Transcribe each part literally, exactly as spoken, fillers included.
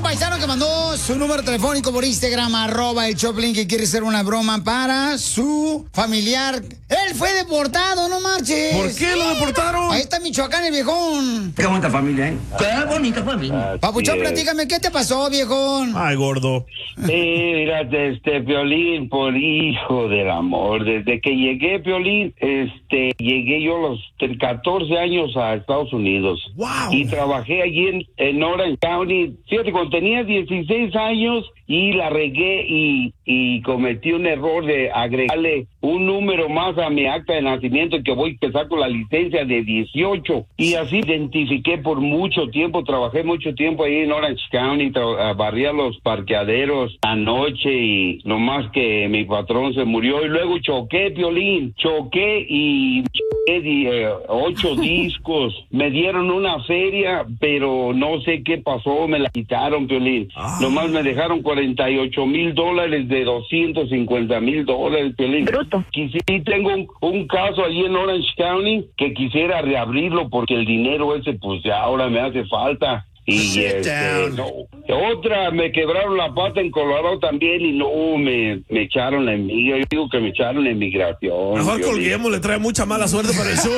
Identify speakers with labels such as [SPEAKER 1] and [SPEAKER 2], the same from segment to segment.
[SPEAKER 1] paisano que mandó su número telefónico por Instagram, arroba el Choplin, que quiere hacer una broma para su familiar. Él fue deportado, no marches.
[SPEAKER 2] ¿Por qué lo deportaron?
[SPEAKER 1] Ahí está Michoacán, el viejón.
[SPEAKER 3] Qué bonita familia, ¿eh? Qué bonita familia.
[SPEAKER 1] Papuchón, platícame, ¿qué te pasó, viejón?
[SPEAKER 2] Ay, gordo.
[SPEAKER 4] Sí, mira, este, Piolín, por hijo del amor. Desde que llegué, Piolín, este, llegué yo a los catorce años a Estados Unidos.
[SPEAKER 2] Wow.
[SPEAKER 4] Y trabajé allí en, en Orange County. Fíjate, cuando tenía dieciséis años y la regué y, y cometí un error de agregarle un número más a mi acta de nacimiento, que voy a empezar con la licencia de dieciocho. Y así identifiqué por mucho tiempo, trabajé mucho tiempo ahí en Orange County, tra- barría los parqueaderos anoche y nomás que mi patrón se murió. Y luego choqué, Piolín, choqué y choqué di- eh, ocho discos. Me dieron una feria, pero no sé qué pasó, me la quitaron, Piolín.
[SPEAKER 2] Ah.
[SPEAKER 4] Nomás me dejaron cuarenta y ocho mil dólares de doscientos cincuenta mil dólares, Piolín.
[SPEAKER 5] Bruto.
[SPEAKER 4] Y sí, tengo un, un caso allí en Orange County que quisiera reabrirlo porque el dinero ese pues ya ahora me hace falta. Y
[SPEAKER 2] Sit
[SPEAKER 4] este,
[SPEAKER 2] down.
[SPEAKER 4] no. Otra, me quebraron la pata en Colorado también y no, me, me echaron la emigración. Yo digo que me echaron la inmigración.
[SPEAKER 2] Mejor
[SPEAKER 4] Piolín.
[SPEAKER 2] colguemos, le trae mucha mala suerte para el show.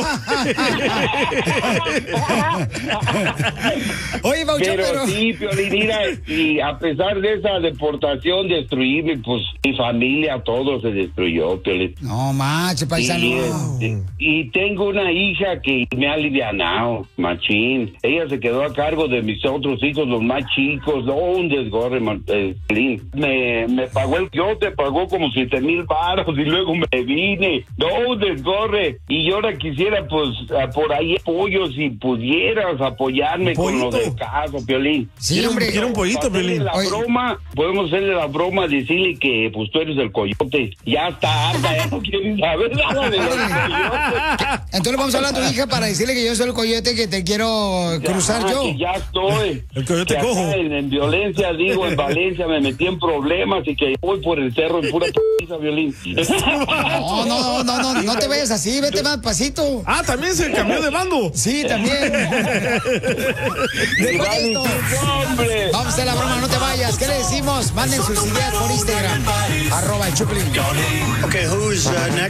[SPEAKER 1] Oye, Papuchón,
[SPEAKER 4] Pero,
[SPEAKER 1] pero...
[SPEAKER 4] sí, Piolín, mira, y a pesar de esa deportación, destruirme, pues mi familia, todo se destruyó, Piolín.
[SPEAKER 1] No, macho, paisano.
[SPEAKER 4] Y, este, y tengo una hija que me ha alivianado, machín. Ella se quedó a cargo de mis otros hijos, los más chicos. No, un desgorre, Martín. Me, me pagó el... Yo te pagó como siete mil baros y luego me vine. No, un desgorre. Y yo ahora quisiera, pues, por ahí apoyo, si pudieras apoyarme con lo del caso, Piolín.
[SPEAKER 1] Sí,
[SPEAKER 2] Quiero un-
[SPEAKER 1] hombre.
[SPEAKER 2] quiero un pollito,
[SPEAKER 4] Para hacerle
[SPEAKER 2] Piolín.
[SPEAKER 4] la
[SPEAKER 1] Oye.
[SPEAKER 4] broma, podemos hacerle la broma, decirle que pues tú eres el coyote. Ya está harta, ya no quieren saber nada de los coyotes.
[SPEAKER 1] Entonces vamos a hablar a tu hija para decirle que yo soy el coyote que te quiero cruzar
[SPEAKER 4] Ya,
[SPEAKER 1] yo.
[SPEAKER 4] que ya estoy.
[SPEAKER 2] El coyote
[SPEAKER 4] Que acá
[SPEAKER 2] cojo.
[SPEAKER 4] En, en violencia, digo, en Valencia me metí en problemas y que voy por el cerro en pura p***, Violín.
[SPEAKER 1] No, no, no, no, no te vayas así, vete más pasito.
[SPEAKER 2] Ah, también se cambió de bando.
[SPEAKER 1] Sí, también. Después de esto,
[SPEAKER 4] ¡Hombre!
[SPEAKER 1] vamos a hacer la broma, no te vayas. ¿Qué le decimos? Manden sus ideas por Instagram, arroba el Choplin.
[SPEAKER 6] Okay, who's uh, next?